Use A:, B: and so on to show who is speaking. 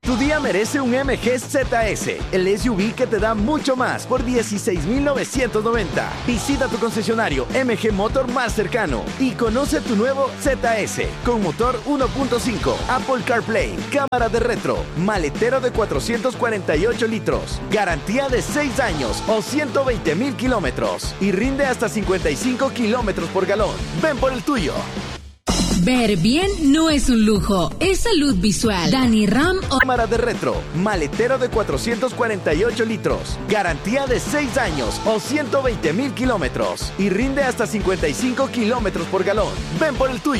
A: Tu día merece un MG ZS, el SUV que te da mucho más por $16,990. Visita tu concesionario MG Motor más cercano y conoce tu nuevo ZS con motor 1.5, Apple CarPlay, cámara de retro, maletero de 448 litros, garantía de 6 años o 120,000 kilómetros y rinde hasta 55 kilómetros por galón. Ven por el tuyo.
B: Ver bien no es un lujo, es salud visual. Dani Ram o...
A: Cámara de retro, maletero de 448 litros, garantía de 6 años o 120,000 kilómetros y rinde hasta 55 kilómetros por galón. Ven por el tuyo.